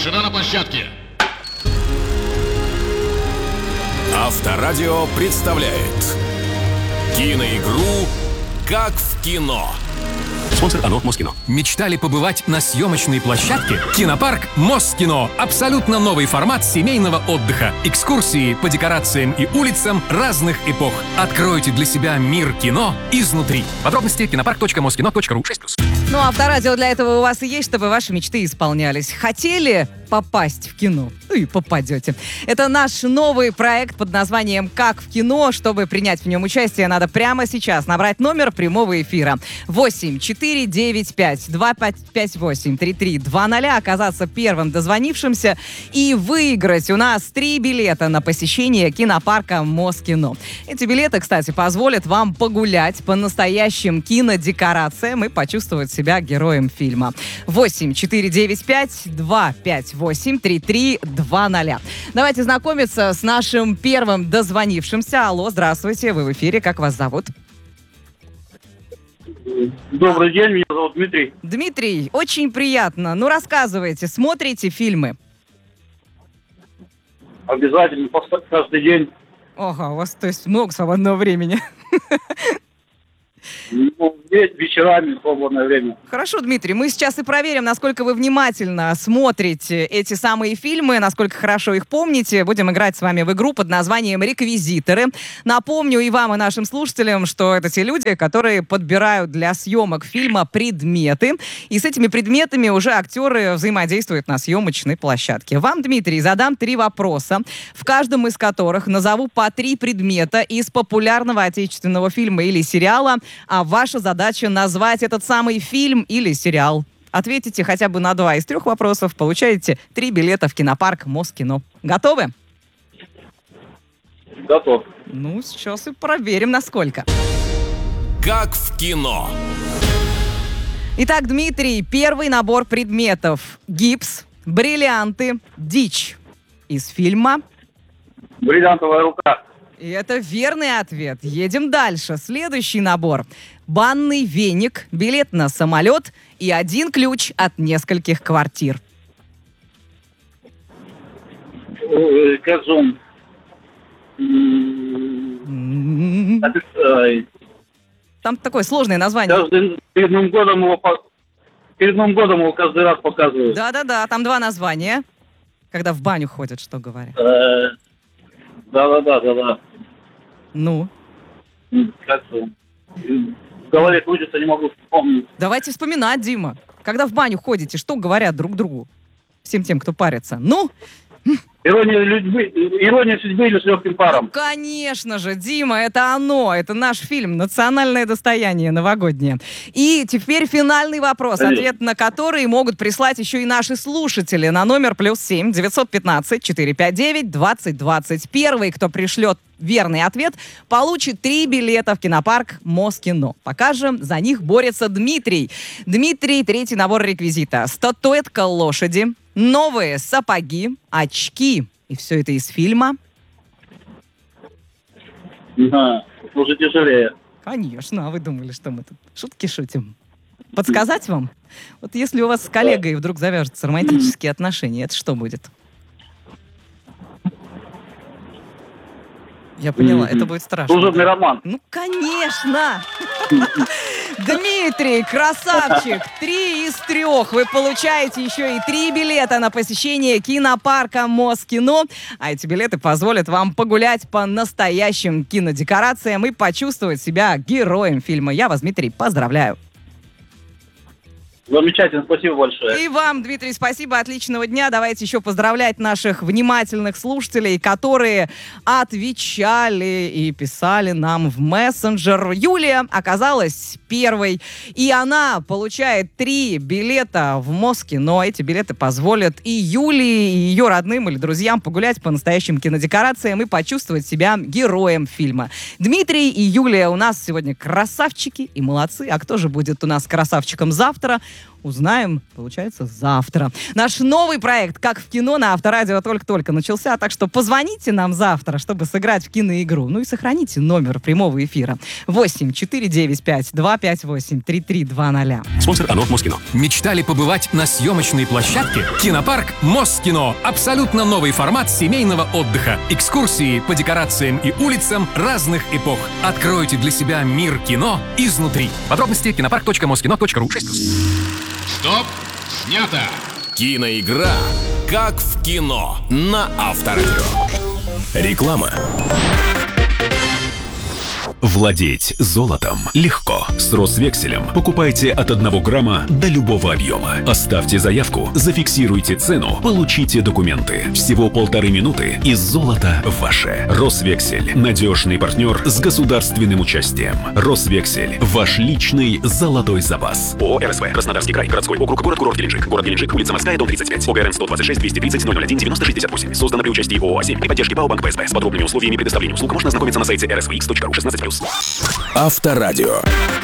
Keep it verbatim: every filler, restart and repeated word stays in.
Тишина на площадке. Авторадио представляет киноигру «Как в кино». Спонсор ОНО «Москино». Мечтали побывать на съемочной площадке? Кинопарк «Москино». Абсолютно новый формат семейного отдыха. Экскурсии по декорациям и улицам разных эпох. Откройте для себя мир кино изнутри. Подробности кинопарк точка москино точка ру. шесть плюс. Ну, авторадио для этого у вас и есть, чтобы ваши мечты исполнялись. Хотели попасть в кино? Ну и попадете. Это наш новый проект под названием «Как в кино». Чтобы принять в нем участие, надо прямо сейчас набрать номер прямого эфира. восемь четыре девять пять два пять восемь три три два ноль, оказаться первым дозвонившимся и выиграть у нас три билета на посещение кинопарка «Москино». Эти билеты, кстати, позволят вам погулять по настоящим кинодекорациям и почувствовать себя героем фильма. восемь четыре девять пять два пять восемь три три два ноль. Давайте знакомиться с нашим первым дозвонившимся. Алло, здравствуйте, вы в эфире, как вас зовут? Добрый день, меня зовут Дмитрий. Дмитрий, очень приятно. Ну, рассказывайте, смотрите фильмы? Обязательно, каждый день. Ага, у вас, то есть, много свободного времени. Ну, вечерами, свободное время. Хорошо, Дмитрий, мы сейчас и проверим, насколько вы внимательно смотрите эти самые фильмы, насколько хорошо их помните. Будем играть с вами в игру под названием «Реквизиторы». Напомню и вам, и нашим слушателям, что это те люди, которые подбирают для съемок фильма предметы. И с этими предметами уже актеры взаимодействуют на съемочной площадке. Вам, Дмитрий, задам три вопроса, в каждом из которых назову по три предмета из популярного отечественного фильма или сериала, а ваша задача назвать этот самый фильм или сериал. Ответите хотя бы на два из трех вопросов, получаете три билета в кинопарк «Москино». Готовы? Готов. Ну, сейчас и проверим, насколько. «Как в кино». Итак, Дмитрий, первый набор предметов. Гипс, бриллианты, дичь. Из фильма Бриллиантовая рука. И это верный ответ. Едем дальше. Следующий набор. Банный веник, билет на самолет и один ключ от нескольких квартир. Ой, как же он? Там такое сложное название. Каждый, перед Новым годом его, перед Новым годом его каждый раз показывают. Да-да-да, там два названия. Когда в баню ходят, что говорят. Да-да-да, да-да. Ну? Как же он? В голове крутится, не могу вспомнить. Давайте вспоминать, Дима. Когда в баню ходите, что говорят друг другу? Всем тем, кто парится. Ну? Ирония судьбы, ирония судьбы или с легким паром? Ну, конечно же, Дима, это оно. Это наш фильм «Национальное достояние» новогоднее. И теперь финальный вопрос, ответ на который могут прислать еще и наши слушатели на номер плюс семь девятьсот пятнадцать четыреста пятьдесят девять двадцать двадцать. Первый, кто пришлет верный ответ, получит три билета в кинопарк «Москино». Пока же за них борется Дмитрий. Дмитрий, третий набор реквизита. Статуэтка лошади, новые сапоги, очки. И все это из фильма. Да, уже тяжелее. Конечно, а вы думали, что мы тут шутки шутим? Подсказать вам? Вот если у вас с коллегой вдруг завяжутся романтические отношения, это что будет? Я поняла, это будет страшно. Служебный роман. Ну, конечно! Дмитрий, красавчик! Три из трех. Вы получаете еще и три билета на посещение кинопарка «Москино». А эти билеты позволят вам погулять по настоящим кинодекорациям и почувствовать себя героем фильма. Я вас, Дмитрий, поздравляю. Замечательно, спасибо большое. И вам, Дмитрий, спасибо, отличного дня. Давайте еще поздравлять наших внимательных слушателей, которые отвечали и писали нам в мессенджер. Юлия оказалась первой, и она получает три билета в Москино. Эти билеты позволят и Юлии, и ее родным или друзьям погулять по настоящим кинодекорациям и почувствовать себя героем фильма. Дмитрий и Юлия у нас сегодня красавчики и молодцы. А кто же будет у нас красавчиком завтра? узнаем, получается, завтра. Наш новый проект «Как в кино» на Авторадио только-только начался, так что позвоните нам завтра, чтобы сыграть в киноигру. Ну и сохраните номер прямого эфира. восемь четыре девять пять два пять восемь три три два ноль. Спонсор ОНО Москино. Мечтали побывать на съемочной площадке? Кинопарк Москино. Абсолютно новый формат семейного отдыха. Экскурсии по декорациям и улицам разных эпох. Откройте для себя мир кино изнутри. Подробности кинопарк точка москино точка ру. Стоп! Снято! Киноигра «Как в кино» на Авторадио. Реклама. Владеть золотом легко. С Росвекселем покупайте от одного грамма до любого объема. Оставьте заявку, зафиксируйте цену, получите документы. Всего полторы минуты, и золото ваше. Росвексель – надежный партнер с государственным участием. Росвексель – ваш личный золотой запас. ООО РСВ. Краснодарский край. Городской округ. Город-курорт Геленджик. Город Геленджик. Улица Морская, дом тридцать пять. ОГРН сто двадцать шесть двести тридцать ноль ноль один девяносто шестьдесят восемь. Создано при участии ООО «А семь» при поддержке ПАО «Банк ПСБ». С подробными условиями предоставления услуг можно ознакомиться на сайте эр эс ви икс точка ру. шестнадцать плюс. Авторадио.